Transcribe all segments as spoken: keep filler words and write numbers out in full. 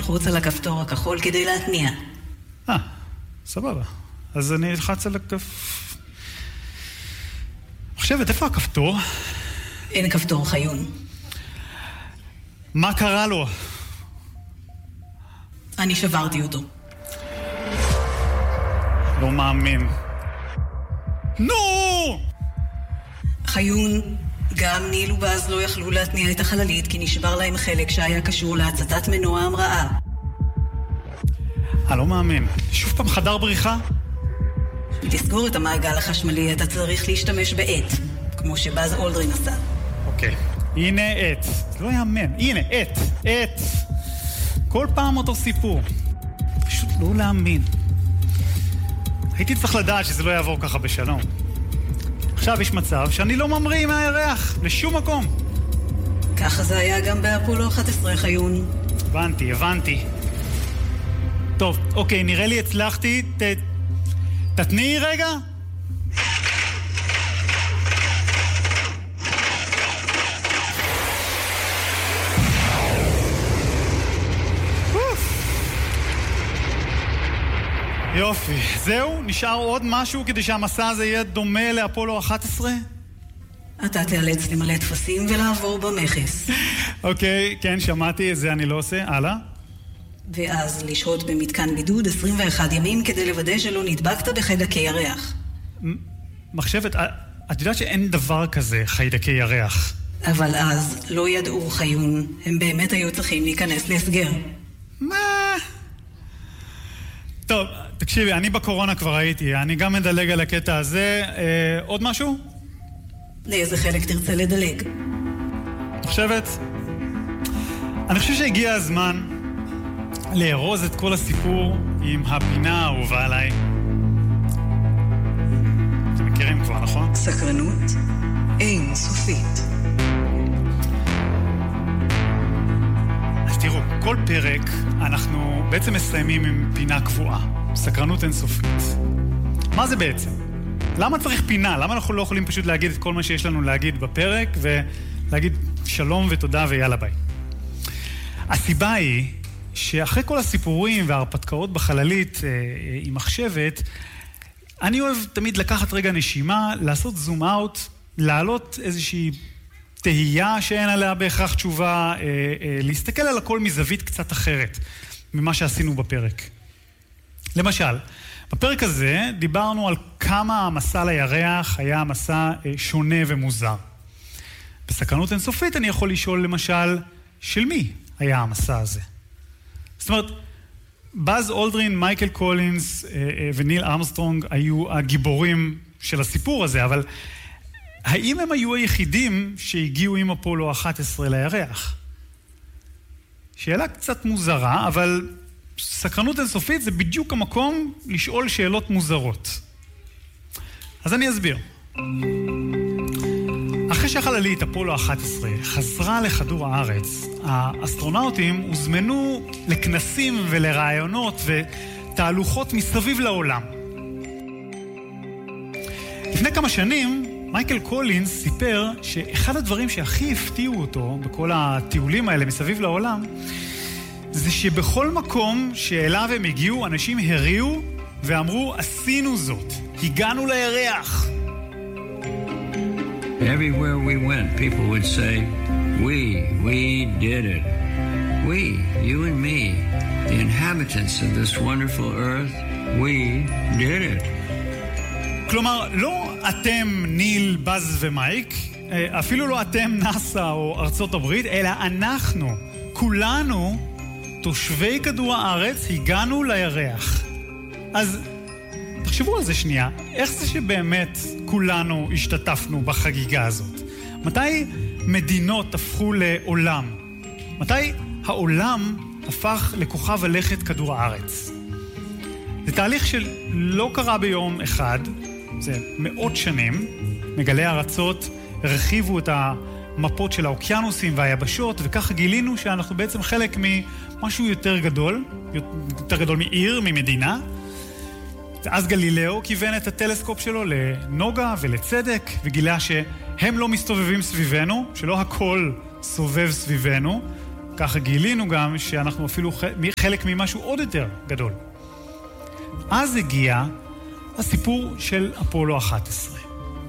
ללחוץ על הכפתור הכחול כדי להתניע. אה, סבבה. אז אני אלחץ על הכפ... מחשבת, איפה הכפתור? אין כפתור, חיון. מה קרה לו? אני שברתי אותו. לא מאמין. נו! חיון, גם ניל ובאז לא יכלו להתניע את החללית כי נשבר להם חלק שהיה קשור להצתת מנוע המראה. אה, לא מאמין. שוב פעם חדר בריחה? תסגור את המעגל החשמלי, אתה צריך להשתמש בעט, כמו שבאז אולדרין עשה. אוקיי. הנה עט. זה לא יאמן. הנה, עט. עט. כל פעם אותו סיפור. פשוט לא להאמין. הייתי צריך לדעת שזה לא יעבור ככה בשלום. עכשיו יש מצב שאני לא ממריא מהירח לשום מקום. ככה זה היה גם באפולו אחת עשרה, חיון. הבנתי, הבנתי. טוב, אוקיי, נראה לי הצלחתי. ת... תתניעי רגע? יופי, זהו? נשאר עוד משהו כדי שהמסע הזה יהיה דומה לאפולו אחת עשרה? אתה תיאלץ למלא תפסים ולעבור במכס. אוקיי, כן, שמעתי, את זה אני לא עושה. הלאה. ואז לשהות במתקן בידוד עשרים ואחד ימים כדי לוודא שלא נדבקת בחיידקי ירח. מחשבת, את יודעת שאין דבר כזה חיידקי ירח. אבל אז לא ידעו, חיון. הם באמת היו צריכים להיכנס להסגר. מה? טוב, תקשיבי, אני בקורונה כבר הייתי, אני גם מדלג על הקטע הזה. אה, עוד משהו? לאיזה חלק תרצה לדלג? חושבת? אני חושב שהגיע הזמן לארוז את כל הסיפור עם הפינה האהובה עליי. אתם מכירים כבר, נכון? סקרנות אין סופית. אז תראו, כל פרק אנחנו בעצם מסיימים עם פינה קבועה. סקרנות אינסופית. מה זה בעצם? למה צריך פינה? למה אנחנו לא יכולים פשוט להגיד את כל מה שיש לנו להגיד בפרק ולהגיד שלום ותודה ויאללה ביי? הסיבה היא שאחרי כל הסיפורים וההרפתקאות בחללית אה, עם מחשבת, אני אוהב תמיד לקחת רגע נשימה, לעשות זום אאוט, להעלות איזושהי תהייה שאין עליה בהכרח תשובה, אה, אה, להסתכל על הכל מזווית קצת אחרת ממה שעשינו בפרק. למשל, בפרק הזה דיברנו על כמה המסע לירח היה מסע שונה ומוזר. בסקרנות אינסופית אני יכול לשאול למשל, של מי היה המסע הזה? זאת אומרת, באז אולדרין, מייקל קולינס וניל ארמסטרונג היו הגיבורים של הסיפור הזה, אבל האם הם היו היחידים שהגיעו עם אפולו אחת עשרה לירח? שאלה קצת מוזרה, אבל סקרנות אינסופית זה בדיוק המקום לשאול שאלות מוזרות. אז אני אסביר. אחרי שהחללית אפולו אחת עשרה חזרה לכדור הארץ, האסטרונאוטים הוזמנו לכנסים ולרעיונות ותהלוכות מסביב לעולם. לפני כמה שנים, מייקל קולינס סיפר שאחד הדברים שהכי הפתיעו אותו בכל הטיולים האלה מסביב לעולם, זה שבכל מקום שאליו הם הגיעו, אנשים הריעו ואמרו, עשינו זאת, הגענו לירח. Everywhere we went, people would say, we, we did it. We, you and me, the inhabitants of this wonderful earth, we did it. כלומר, לא אתם, ניל, באז ומייק, אפילו לא אתם, נאסא או ארצות הברית, אלא אנחנו, כולנו, תושבי כדור הארץ, הגענו לירח. אז תחשבו על זה שנייה, איך זה שבאמת כולנו השתתפנו בחגיגה הזאת? מתי מדינות הפכו לעולם? מתי העולם הפך לכוכב הלכת כדור הארץ? זה תהליך שלא קרה ביום אחד, זה מאות שנים. מגלי הארצות הרחיבו את המפות של האוקיינוסים והיבשות, וככה גילינו שאנחנו בעצם חלק ממשהו יותר גדול, יותר גדול מעיר, ממדינה. אז גלילאו כיוון את הטלסקופ שלו לנוגה ולצדק, וגילה שהם לא מסתובבים סביבנו, שלא הכל סובב סביבנו, ככה גילינו גם שאנחנו אפילו חלק ממשהו עוד יותר גדול. אז הגיע הסיפור של אפולו אחת עשרה.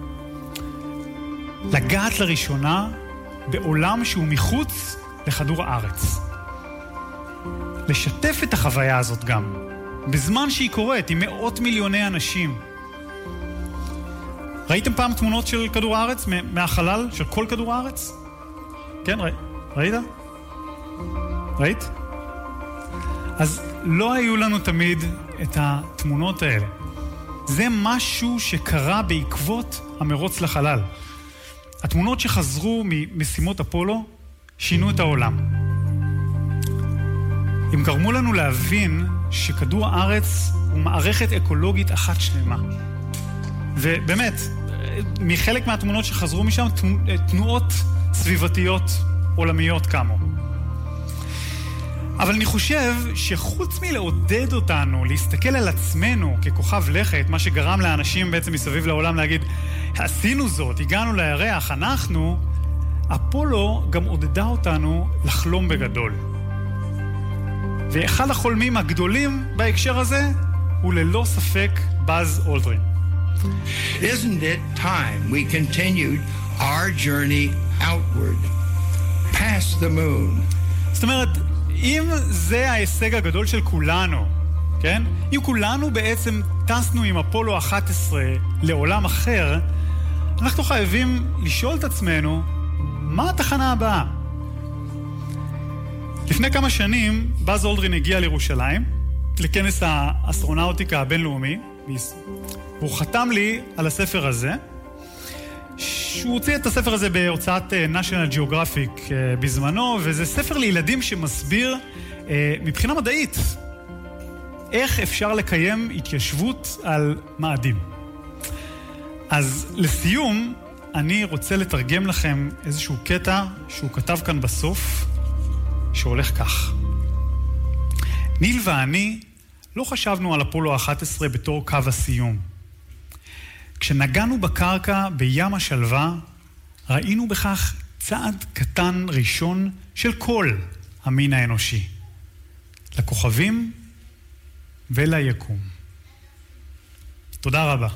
לגעת לראשונה בעולם שהוא מחוץ לכדור הארץ. לשתף את החוויה הזאת גם, בזמן שהיא קורית, עם מאות מיליוני אנשים. ראיתם פעם תמונות של כדור הארץ, מהחלל, של כל כדור הארץ? כן, ראי, ראית? ראית? אז לא היו לנו תמיד את התמונות האלה. זה משהו שקרה בעקבות המרוץ לחלל. התמונות שחזרו ממשימות אפולו שינו את העולם. הם גרמו לנו להבין שכדור הארץ הוא מערכת אקולוגית אחת שלמה. ובאמת, מחלק מהתמונות שחזרו משם, תנועות סביבתיות עולמיות קמו. אבל אני חושב שחוץ מלעודד אותנו להסתכל על עצמנו ככוכב לכת, מה שגרם לאנשים בעצם מסביב לעולם להגיד, עשינו זאת, הגענו לירח, אנחנו, אפולו גם עודדה אותנו לחלום בגדול. ואחד החולמים הגדולים בהקשר הזה הוא ללא ספק באז אולדרין. Isn't it time we continued our journey outward, past the moon? זאת אומרת, אם זה ההישג הגדול של כולנו, כן? אם כולנו בעצם טסנו עם אפולו אחת עשרה לעולם אחר, אנחנו חייבים לשאול את עצמנו, מה התחנה הבאה? לפני כמה שנים, באז אולדרין הגיע לירושלים, לכנס האסטרונאוטיקה הבינלאומי, והוא חתם לי על הספר הזה, שהוא הוציא את הספר הזה בהוצאת National Geographic בזמנו, וזה ספר לילדים שמסביר מבחינה מדעית איך אפשר לקיים התיישבות על מאדים. אז לסיום, אני רוצה לתרגם לכם איזשהו קטע שהוא כתב כאן בסוף, שהולך כך. ניל ואני לא חשבנו על אפולו אחת עשרה בתור קו הסיום. כשנגענו בקרקע בים השלווה, ראינו בכך צעד קטן ראשון של כל המין האנושי. לכוכבים וליקום. תודה רבה.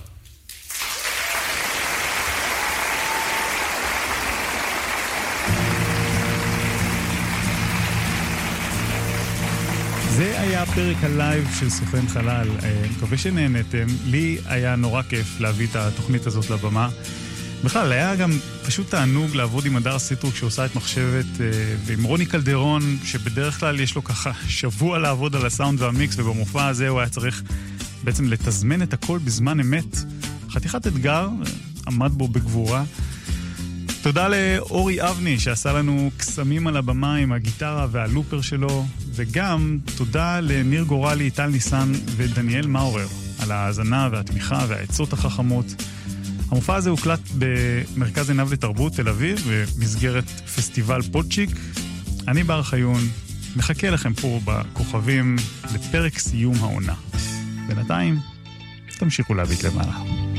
זה היה פרק הלייב של סוכן חלל. אני מקווה שנהנתם. לי היה נורא כיף להביא את התוכנית הזאת לבמה. בכלל, היה גם פשוט תענוג לעבוד עם הדר סיטרוק שעושה את מחשבת, ועם רוני קלדרון, שבדרך כלל יש לו ככה שבוע לעבוד על הסאונד והמיקס, ובמופע הזה הוא היה צריך בעצם לתזמן את הכל בזמן אמת. חתיכת אתגר, עמד בו בגבורה. תודה לאורי אבני שעשה לנו קסמים על הבמה עם הגיטרה והלופר שלו, וגם תודה לניר גורלי, טל ניסן ודניאל מאורר על ההאזנה והתמיכה והעצות החכמות. המופע הזה הוקלט במרכז עיניו לתרבות תל אביב במסגרת פסטיבל פודצ'יק. אני בר חיון, מחכה לכם פה בכוכבים לפרק סיום העונה. בינתיים, תמשיכו להביט למעלה.